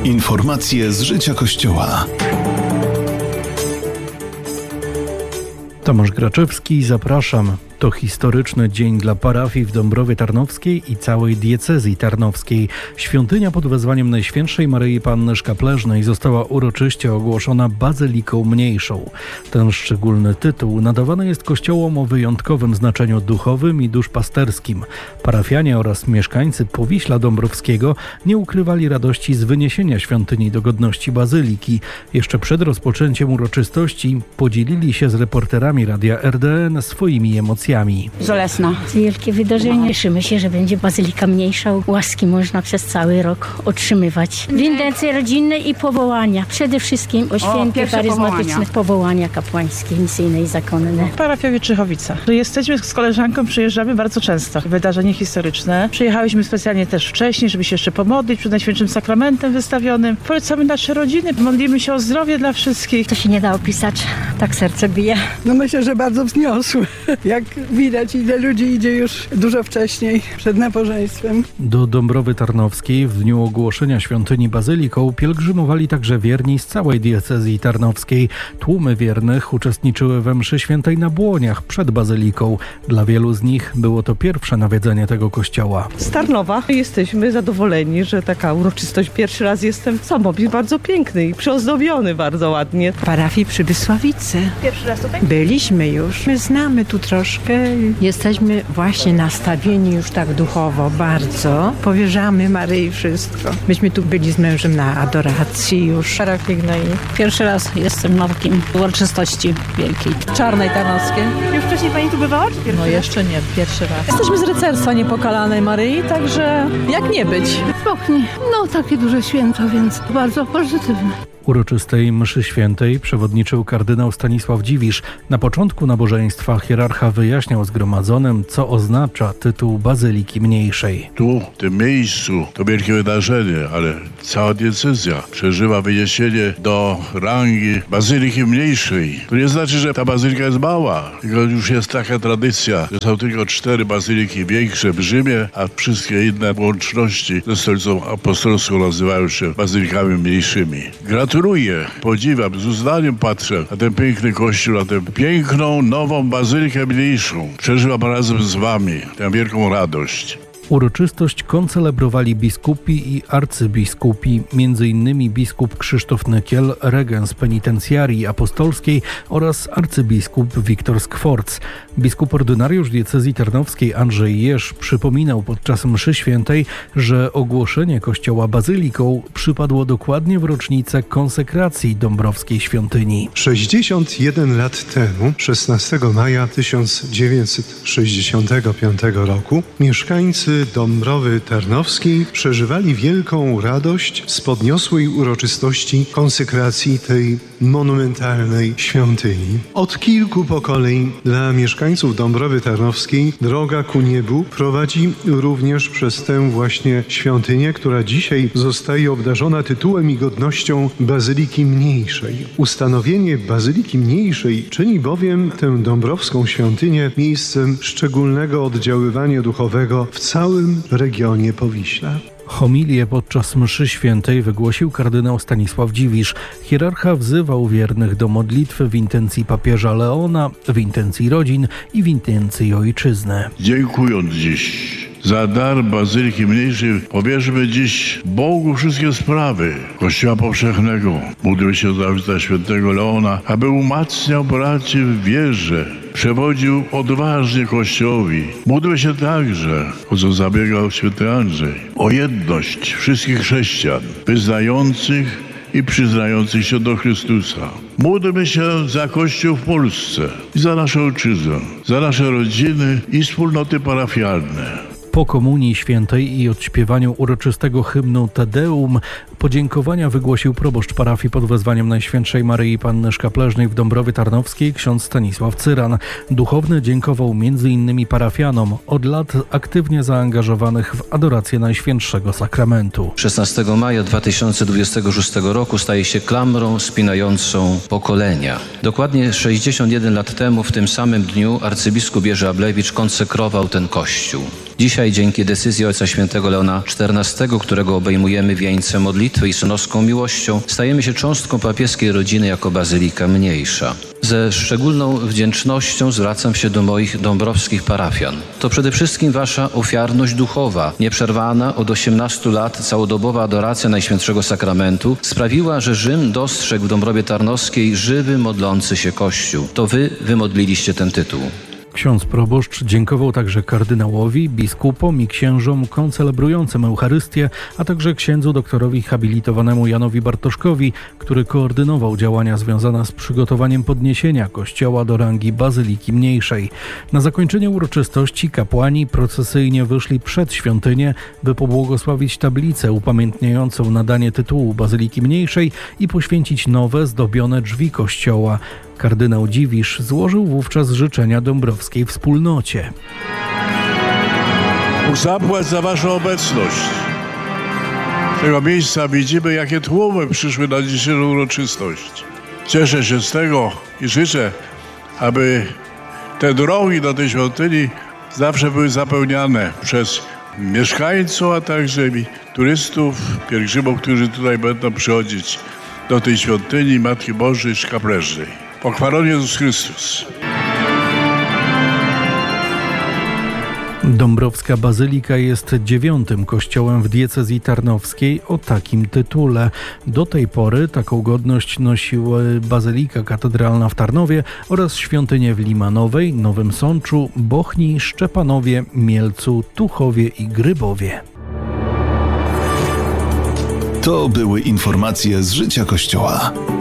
Informacje z życia Kościoła. Tomasz Graczewski, zapraszam. To historyczny dzień dla parafii w Dąbrowie Tarnowskiej i całej diecezji tarnowskiej. Świątynia pod wezwaniem Najświętszej Maryi Panny Szkapleżnej została uroczyście ogłoszona bazyliką mniejszą. Ten szczególny tytuł nadawany jest kościołom o wyjątkowym znaczeniu duchowym i duszpasterskim. Parafianie oraz mieszkańcy Powiśla Dąbrowskiego nie ukrywali radości z wyniesienia świątyni do godności bazyliki. Jeszcze przed rozpoczęciem uroczystości podzielili się z reporterami Radia RDN swoimi emocjami. Żelazna. Wielkie wydarzenie. Cieszymy się, że będzie bazylika mniejsza. Łaski można przez cały rok otrzymywać. Windencje rodzinne i powołania. Przede wszystkim o święte charyzmatyczne powołania kapłańskie, misyjne i zakonne. Parafia Wietrzychowica. Jesteśmy z koleżanką, przyjeżdżamy bardzo często. Wydarzenie historyczne. Przyjechałyśmy specjalnie też wcześniej, żeby się jeszcze pomodlić przed Najświętszym Sakramentem wystawionym. Polecamy nasze rodziny, modlimy się o zdrowie dla wszystkich. To się nie da opisać. Tak serce bije. No myślę, że bardzo wzniosłe. Jak widać, ile ludzi idzie już dużo wcześniej, przed nabożeństwem. Do Dąbrowy Tarnowskiej w dniu ogłoszenia świątyni bazyliką pielgrzymowali także wierni z całej diecezji tarnowskiej. Tłumy wiernych uczestniczyły we mszy świętej na Błoniach przed bazyliką. Dla wielu z nich było to pierwsze nawiedzenie tego kościoła. Z Tarnowa jesteśmy zadowoleni, że taka uroczystość. Pierwszy raz jestem sam, jest bardzo piękny i przyozdobiony bardzo ładnie. Parafii przy Wysławicy. Pierwszy raz tutaj? Byliśmy już. My znamy tu troszkę. Jesteśmy właśnie nastawieni już tak duchowo bardzo. Powierzamy Maryi wszystko. Myśmy tu byli z mężem na adoracji już. Parafii Gnoi. Pierwszy raz jestem na takim uroczystości wielkiej. Czarnej Tarnowskiej. Już wcześniej pani tu bywała? No jeszcze nie, pierwszy raz. Jesteśmy z rycerstwa Niepokalanej Maryi, także jak nie być? Spokojnie. No takie duże święto, więc bardzo pozytywne. Uroczystej mszy świętej przewodniczył kardynał Stanisław Dziwisz. Na początku nabożeństwa hierarcha wyjaśniał zgromadzonym, co oznacza tytuł bazyliki mniejszej. Tu, w tym miejscu, to wielkie wydarzenie, ale cała diecezja przeżywa wyniesienie do rangi bazyliki mniejszej. To nie znaczy, że ta bazylika jest mała, tylko już jest taka tradycja, że są tylko 4 bazyliki większe w Rzymie, a wszystkie inne w łączności ze stolicą apostolską nazywają się bazylikami mniejszymi. Gratuluję, podziwiam, z uznaniem patrzę na ten piękny kościół, na tę piękną, nową bazylikę mniejszą. Przeżywam razem z wami tę wielką radość. Uroczystość koncelebrowali biskupi i arcybiskupi, m.in. biskup Krzysztof Nykiel, regens penitencjarii apostolskiej oraz arcybiskup Wiktor Skworc. Biskup ordynariusz diecezji tarnowskiej Andrzej Jerz przypominał podczas mszy świętej, że ogłoszenie kościoła bazyliką przypadło dokładnie w rocznicę konsekracji dąbrowskiej świątyni. 61 lat temu, 16 maja 1965 roku, mieszkańcy Dąbrowy Tarnowskiej przeżywali wielką radość z podniosłej uroczystości konsekracji tej monumentalnej świątyni. Od kilku pokoleń dla mieszkańców Dąbrowy Tarnowskiej droga ku niebu prowadzi również przez tę właśnie świątynię, która dzisiaj zostaje obdarzona tytułem i godnością Bazyliki Mniejszej. Ustanowienie Bazyliki Mniejszej czyni bowiem tę dąbrowską świątynię miejscem szczególnego oddziaływania duchowego w całym regionie Powiśla. Homilię podczas mszy świętej wygłosił kardynał Stanisław Dziwisz. Hierarcha wzywał wiernych do modlitwy w intencji papieża Leona, w intencji rodzin i w intencji ojczyzny. Dziękując dziś za dar Bazyliki Mniejszej, powierzmy dziś Bogu wszystkie sprawy Kościoła Powszechnego. Módlmy się za ojca świętego Leona, aby umacniał braci w wierze, przewodził odważnie Kościołowi. Módlmy się także, o co zabiegał święty Andrzej, o jedność wszystkich chrześcijan, wyznających i przyznających się do Chrystusa. Módlmy się za Kościół w Polsce i za naszą ojczyznę, za nasze rodziny i wspólnoty parafialne. Po komunii świętej i odśpiewaniu uroczystego hymnu Te Deum podziękowania wygłosił proboszcz parafii pod wezwaniem Najświętszej Maryi Panny Szkapleżnej w Dąbrowie Tarnowskiej ksiądz Stanisław Cyran. Duchowny dziękował m.in. parafianom od lat aktywnie zaangażowanych w adorację Najświętszego Sakramentu. 16 maja 2026 roku staje się klamrą spinającą pokolenia. Dokładnie 61 lat temu w tym samym dniu arcybiskup Jerzy Ablewicz konsekrował ten kościół. Dzisiaj dzięki decyzji Ojca Świętego Leona XIV, którego obejmujemy wieńcem modlitwy i synowską miłością, stajemy się cząstką papieskiej rodziny jako bazylika mniejsza. Ze szczególną wdzięcznością zwracam się do moich dąbrowskich parafian. To przede wszystkim wasza ofiarność duchowa, nieprzerwana od 18 lat całodobowa adoracja Najświętszego Sakramentu sprawiła, że Rzym dostrzegł w Dąbrowie Tarnowskiej żywy, modlący się Kościół. To wy wymodliliście ten tytuł. Ksiądz proboszcz dziękował także kardynałowi, biskupom i księżom koncelebrującym Eucharystię, a także księdzu doktorowi habilitowanemu Janowi Bartoszkowi, który koordynował działania związane z przygotowaniem podniesienia kościoła do rangi bazyliki mniejszej. Na zakończenie uroczystości kapłani procesyjnie wyszli przed świątynię, by pobłogosławić tablicę upamiętniającą nadanie tytułu bazyliki mniejszej i poświęcić nowe, zdobione drzwi kościoła. Kardynał Dziwisz złożył wówczas życzenia dąbrowskiej wspólnocie. Bóg zapłać za waszą obecność. Z tego miejsca widzimy, jakie tłumy przyszły na dzisiejszą uroczystość. Cieszę się z tego i życzę, aby te drogi do tej świątyni zawsze były zapełniane przez mieszkańców, a także turystów, pielgrzymów, którzy tutaj będą przychodzić do tej świątyni Matki Bożej Szkapleżnej. Pochwalony Jezus Chrystus. Dąbrowska Bazylika jest 9. kościołem w diecezji tarnowskiej o takim tytule. Do tej pory taką godność nosiły Bazylika Katedralna w Tarnowie oraz świątynie w Limanowej, Nowym Sączu, Bochni, Szczepanowie, Mielcu, Tuchowie i Grybowie. To były informacje z życia Kościoła.